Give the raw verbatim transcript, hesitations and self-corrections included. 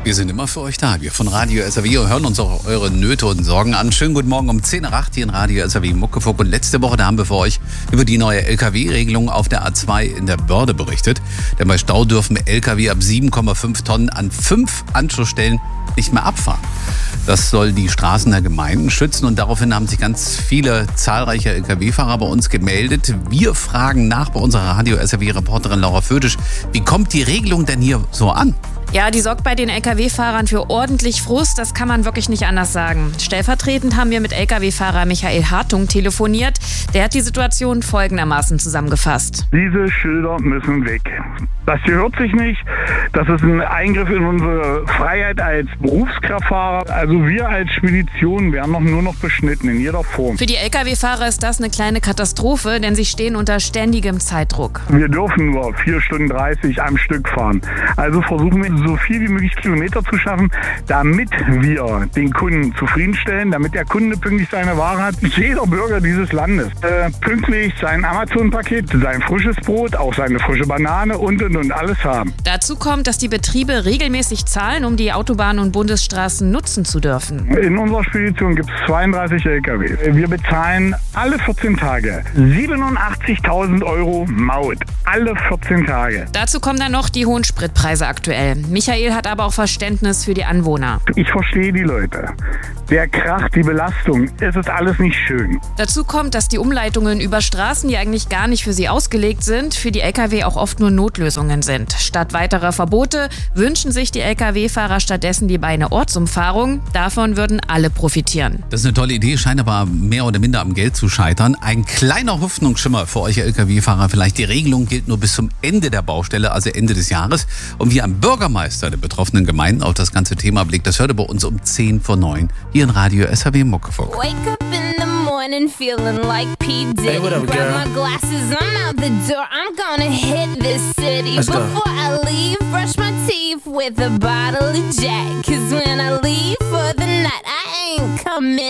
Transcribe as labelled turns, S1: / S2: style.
S1: Wir sind immer für euch da. Wir von Radio S R W hören uns auch eure Nöte und Sorgen an. Schönen guten Morgen um zehn nach acht hier in Radio S R W Muckefuck. Und letzte Woche, da haben wir für euch über die neue L K W-Regelung auf der A zwei in der Börde berichtet. Denn bei Stau dürfen L K W ab sieben Komma fünf Tonnen an fünf Anschlussstellen nicht mehr abfahren. Das soll die Straßen der Gemeinden schützen und daraufhin haben sich ganz viele zahlreiche L K W-Fahrer bei uns gemeldet. Wir fragen nach bei unserer Radio S R W-Reporterin Laura Fötisch, wie kommt die Regelung denn hier so an?
S2: Ja, die sorgt bei den L K W-Fahrern für ordentlich Frust, das kann man wirklich nicht anders sagen. Stellvertretend haben wir mit L K W-Fahrer Michael Hartung telefoniert. Der hat die Situation folgendermaßen zusammengefasst.
S3: Diese Schilder müssen weg. Das gehört sich nicht. Das ist ein Eingriff in unsere Freiheit als Berufskraftfahrer. Also wir als Spedition werden noch nur noch beschnitten in jeder Form.
S2: Für die L K W-Fahrer ist das eine kleine Katastrophe, denn sie stehen unter ständigem Zeitdruck.
S3: Wir dürfen nur vier Stunden dreißig am Stück fahren. Also versuchen wir so viel wie möglich Kilometer zu schaffen, damit wir den Kunden zufriedenstellen, damit der Kunde pünktlich seine Ware hat. Jeder Bürger dieses Landes äh, pünktlich sein Amazon-Paket, sein frisches Brot, auch seine frische Banane und und und alles haben.
S2: Dazu kommt, dass die Betriebe regelmäßig zahlen, um die Autobahnen und Bundesstraßen nutzen zu dürfen.
S3: In unserer Spedition gibt es zweiunddreißig L K W. Wir bezahlen alle vierzehn Tage siebenundachtzigtausend Euro Maut. Alle vierzehn Tage.
S2: Dazu kommen dann noch die hohen Spritpreise aktuell. Michael hat aber auch Verständnis für die Anwohner.
S3: Ich verstehe die Leute. Der Krach, die Belastung, es ist alles nicht schön.
S2: Dazu kommt, dass die Umleitungen über Straßen, die eigentlich gar nicht für sie ausgelegt sind, für die L K W auch oft nur Notlösungen sind. Statt weiterer Verbote wünschen sich die L K W-Fahrer stattdessen lieber eine Ortsumfahrung. Davon würden alle profitieren.
S1: Das ist eine tolle Idee, scheint aber mehr oder minder am Geld zu scheitern. Ein kleiner Hoffnungsschimmer für euch L K W-Fahrer vielleicht. Die Regelung gilt nur bis zum Ende der Baustelle, also Ende des Jahres. Und wie ein Bürgermeister der betroffenen Gemeinden auf das ganze Thema blickt, das hört ihr bei uns um zehn vor neun hier in Radio S R W Muckefuck.
S4: Wake up in the morning feeling like P. Diddy.
S5: Hey, what up, girl?
S4: Grab my glasses, I'm out the door. I'm gonna hit this city.
S5: Let's go.
S4: Before I leave, brush my teeth with a bottle of Jack. Cause when I leave for the night, I ain't coming